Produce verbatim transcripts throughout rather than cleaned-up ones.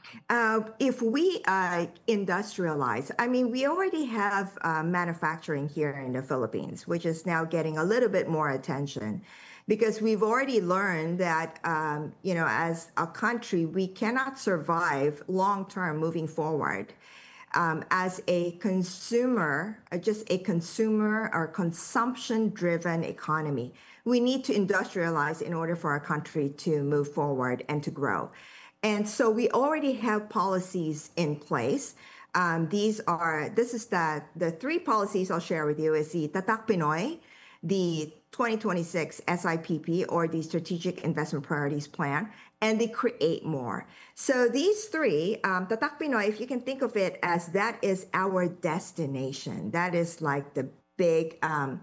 Uh, if we uh, industrialize, I mean, we already have uh, manufacturing here in the Philippines, which is now getting a little bit more attention because we've already learned that, um, you know, as a country, we cannot survive long term moving forward um, as a consumer, uh, just a consumer or consumption driven economy. We need to industrialize in order for our country to move forward and to grow. And so we already have policies in place. Um, these are, this is the, the three policies I'll share with you is the Tatak Pinoy, the twenty twenty-six S I P P or the Strategic Investment Priorities Plan, and the Create More. So these three, um, Tatak Pinoy, if you can think of it as that is our destination. That is like the big um,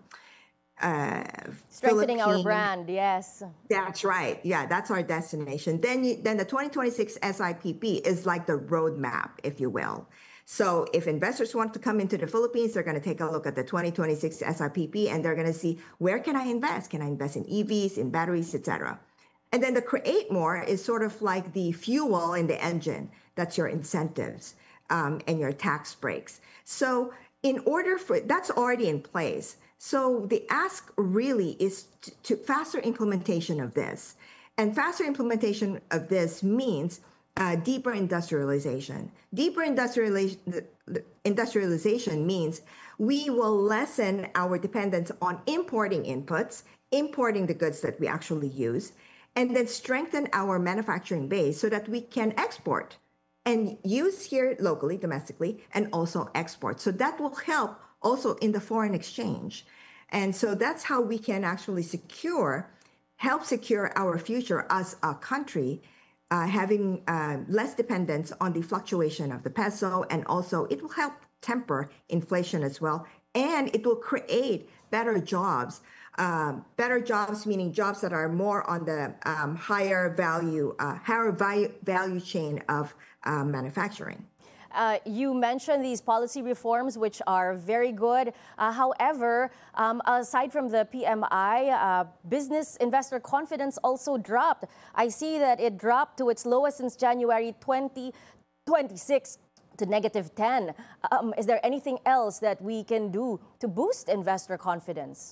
uh, Strengthening our Philippine. brand, yes. That's right. Yeah, that's our destination. Then you, then the twenty twenty-six S I P P is like the roadmap, if you will. So if investors want to come into the Philippines, they're going to take a look at the twenty twenty-six S I P P and they're going to see where can I invest? Can I invest in E Vs, in batteries, et cetera. And then the Create More is sort of like the fuel in the engine. That's your incentives um, and your tax breaks. So in order for that's already in place. So the ask really is to, to faster implementation of this. And faster implementation of this means uh, deeper industrialization. Deeper industrialization, industrialization means we will lessen our dependence on importing inputs, importing the goods that we actually use, and then strengthen our manufacturing base so that we can export and use here locally, domestically, and also export. So that will help also in the foreign exchange. And so that's how we can actually secure, help secure our future as a country, uh, having uh, less dependence on the fluctuation of the peso. And also it will help temper inflation as well. And it will create better jobs. Um, better jobs, meaning jobs that are more on the um, higher value, uh, higher value, value chain of uh, manufacturing. Uh, you mentioned these policy reforms, which are very good. Uh, however, um, aside from the P M I, uh, business investor confidence also dropped. I see that it dropped to its lowest since January twenty twenty-six to negative ten. Um, is there anything else that we can do to boost investor confidence?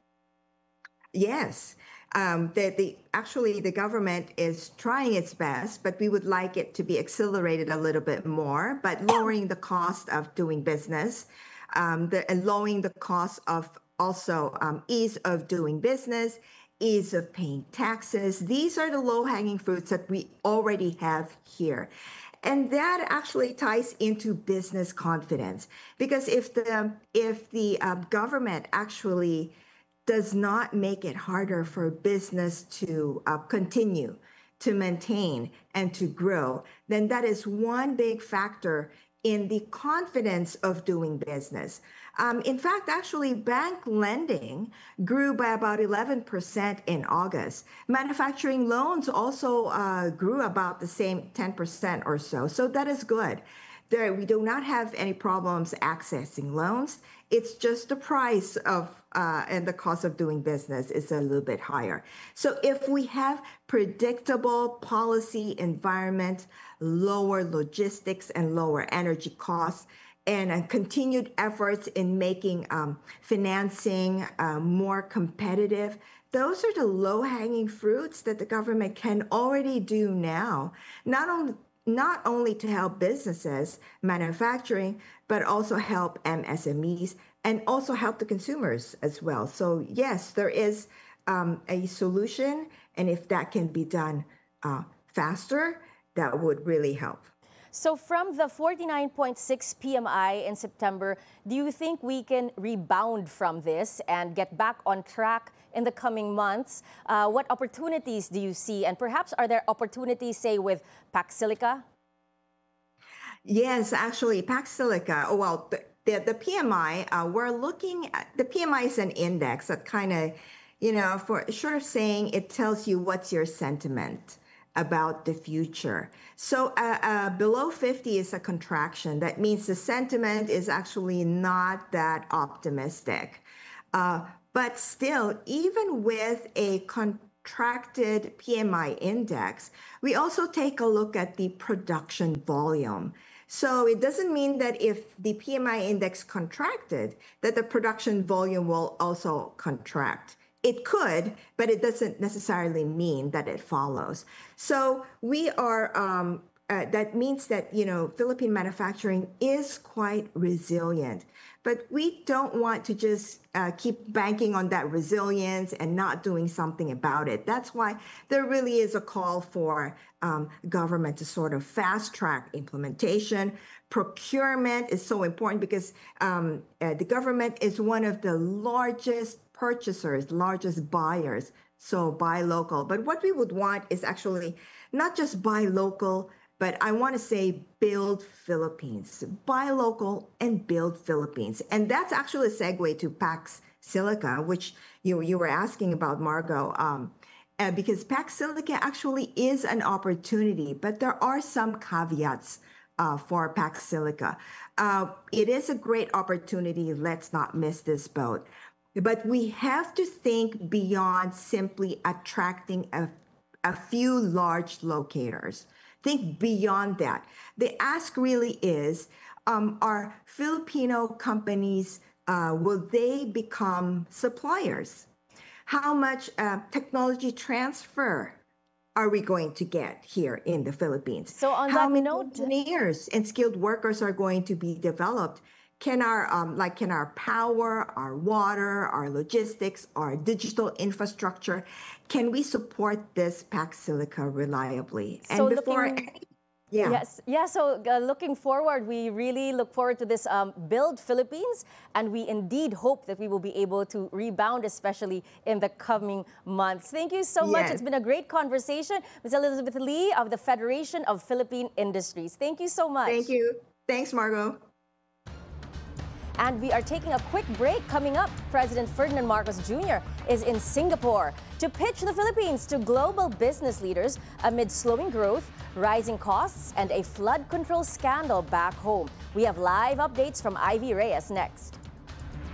Yes. Um, the, the, actually, the government is trying its best, but we would like it to be accelerated a little bit more, but lowering the cost of doing business, um, the, and lowering the cost of also um, ease of doing business, ease of paying taxes. These are the low-hanging fruits that we already have here. And that actually ties into business confidence, because if the if the uh, government actually does not make it harder for business to uh, continue to maintain and to grow, then that is one big factor in the confidence of doing business. Um, in fact, actually, bank lending grew by about eleven percent in August. Manufacturing loans also uh, grew about the same ten percent or so. So that is good. There, we do not have any problems accessing loans. It's just the price of uh, and the cost of doing business is a little bit higher. So if we have predictable policy environment, lower logistics and lower energy costs, and uh, continued efforts in making um, financing uh, more competitive, those are the low-hanging fruits that the government can already do now. Not only not only to help businesses, manufacturing, but also help M S M Es and also help the consumers as well. So yes, there is um, a solution, and if that can be done uh, faster, that would really help. So from the forty-nine point six P M I in September, do you think we can rebound from this and get back on track in the coming months? Uh, what opportunities do you see? And perhaps are there opportunities, say, with Pax Silica? Yes, actually, Pax Silica, oh, well, the, the, the P M I, uh, we're looking at, the P M I is an index that kind of, you know, for short of saying, it tells you what's your sentiment about the future. So uh, uh, below fifty is a contraction. That means the sentiment is actually not that optimistic. Uh, but still, even with a con- contracted P M I index, we also take a look at the production volume. So it doesn't mean that if the P M I index contracted, that the production volume will also contract. It could, but it doesn't necessarily mean that it follows. So we are, um, uh, that means that, you know, Philippine manufacturing is quite resilient. But we don't want to just uh, keep banking on that resilience and not doing something about it. That's why there really is a call for um, government to sort of fast track implementation. Procurement is so important because um, uh, the government is one of the largest purchasers, largest buyers. So buy local. But what we would want is actually not just buy local, but I want to say build Philippines. Buy local and build Philippines. And that's actually a segue to Pax Silica, which you, you were asking about, Margo. Um, uh, because Pax Silica actually is an opportunity, but there are some caveats uh, for Pax Silica. Uh, it is a great opportunity. Let's not miss this boat. But we have to think beyond simply attracting a, a few large locators. Think beyond that. The ask really is, um, are Filipino companies, uh, will they become suppliers? How much uh, technology transfer are we going to get here in the Philippines? So on How that many note, engineers and skilled workers are going to be developed? Can our um, like can our power, our water, our logistics, our digital infrastructure, can we support this Pax Silica reliably? So And before, looking- any- yeah, Yes, yeah. So uh, looking forward, we really look forward to this um, Build Philippines, and we indeed hope that we will be able to rebound, especially in the coming months. Thank you so much. Yes. It's been a great conversation, Miz Elizabeth Lee of the Federation of Philippine Industries. Thank you so much. thank you. Thanks, Margo. And we are taking a quick break. Coming up, President Ferdinand Marcos Junior is in Singapore to pitch the Philippines to global business leaders amid slowing growth, rising costs, and a flood control scandal back home. We have live updates from Ivy Reyes next.